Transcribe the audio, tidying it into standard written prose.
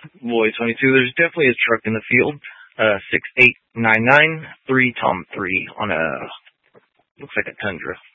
Boy 22, there's definitely a truck in the field. 6899 3 Tom 3 on a, looks like a Tundra.